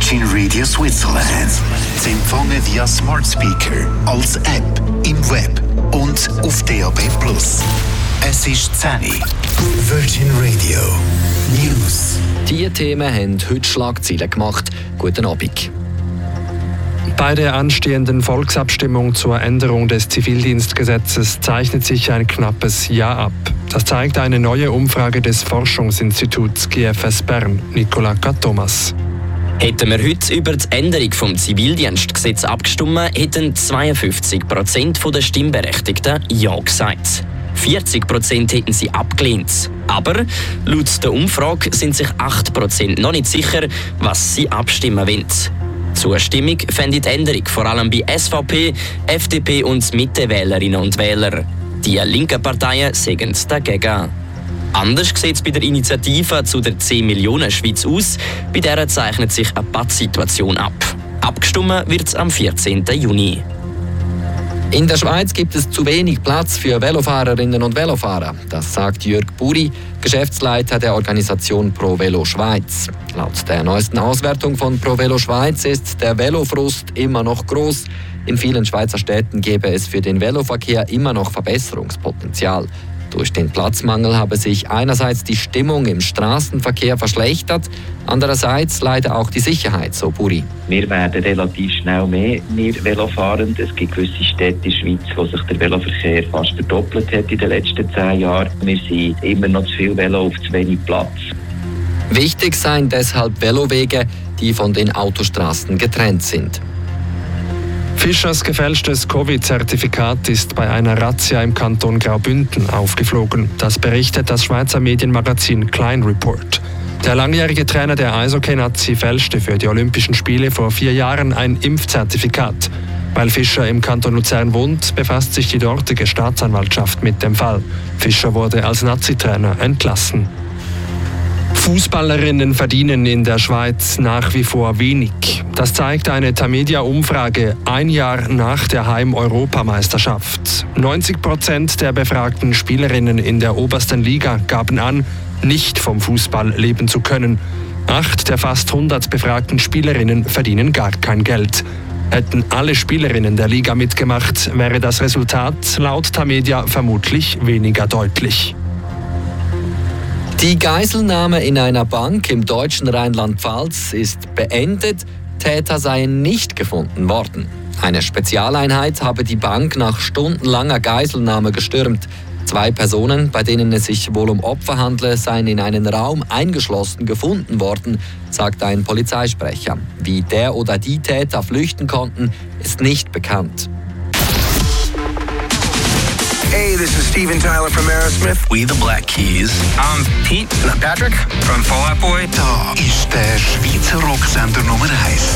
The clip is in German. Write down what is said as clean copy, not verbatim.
Virgin Radio Switzerland. Zu empfangen via Smart Speaker, als App, im Web und auf DAB+. Es ist 10 Uhr. Virgin Radio News. Diese Themen haben heute Schlagzeilen gemacht. Guten Abend. Bei der anstehenden Volksabstimmung zur Änderung des Zivildienstgesetzes zeichnet sich ein knappes Ja ab. Das zeigt eine neue Umfrage des Forschungsinstituts GFS Bern. Nicola Thomas. Hätten wir heute über die Änderung des Zivildienstgesetzes abgestimmt, hätten 52% der Stimmberechtigten Ja gesagt. 40% hätten sie abgelehnt. Aber laut der Umfrage sind sich 8% noch nicht sicher, was sie abstimmen wollen. Zustimmung fände die Änderung vor allem bei SVP, FDP und Mitte-Wählerinnen und Wählern. Die linken Parteien sagen dagegen. Anders sieht es bei der Initiative zu der 10 Millionen Schweiz aus. Bei der zeichnet sich eine Pattsituation ab. Abgestimmt wird es am 14. Juni. In der Schweiz gibt es zu wenig Platz für Velofahrerinnen und Velofahrer. Das sagt Jörg Buri, Geschäftsleiter der Organisation Pro Velo Schweiz. Laut der neuesten Auswertung von Pro Velo Schweiz ist der Velofrust immer noch groß. In vielen Schweizer Städten gäbe es für den Veloverkehr immer noch Verbesserungspotenzial. Durch den Platzmangel habe sich einerseits die Stimmung im Straßenverkehr verschlechtert, andererseits leider auch die Sicherheit, so Buri. Wir werden relativ schnell mehr Velofahrende. Es gibt gewisse Städte in der Schweiz, wo sich der Veloverkehr fast verdoppelt hat in den letzten 10 Jahren. Wir sind immer noch zu viel Velo auf zu wenig Platz. Wichtig seien deshalb Velowege, die von den Autostraßen getrennt sind. Fischers gefälschtes Covid-Zertifikat ist bei einer Razzia im Kanton Graubünden aufgeflogen. Das berichtet das Schweizer Medienmagazin Klein Report. Der langjährige Trainer der Eishockey-Nazi fälschte für die Olympischen Spiele vor 4 Jahren ein Impfzertifikat. Weil Fischer im Kanton Luzern wohnt, befasst sich die dortige Staatsanwaltschaft mit dem Fall. Fischer wurde als Nazi-Trainer entlassen. Fußballerinnen verdienen in der Schweiz nach wie vor wenig. Das zeigt eine Tamedia-Umfrage ein Jahr nach der Heim-Europameisterschaft. 90% der befragten Spielerinnen in der obersten Liga gaben an, nicht vom Fußball leben zu können. 8 der fast 100 befragten Spielerinnen verdienen gar kein Geld. Hätten alle Spielerinnen der Liga mitgemacht, wäre das Resultat laut Tamedia vermutlich weniger deutlich. Die Geiselnahme in einer Bank im deutschen Rheinland-Pfalz ist beendet. Täter seien nicht gefunden worden. Eine Spezialeinheit habe die Bank nach stundenlanger Geiselnahme gestürmt. 2 Personen, bei denen es sich wohl um Opfer handle, seien in einen Raum eingeschlossen gefunden worden, sagt ein Polizeisprecher. Wie der oder die Täter flüchten konnten, ist nicht bekannt. Hey, this is Steven Tyler from Aerosmith. We the Black Keys. I'm Pete. Patrick from Fall Out Boy. Da ist der Schweizer Rocksender Nummer 1.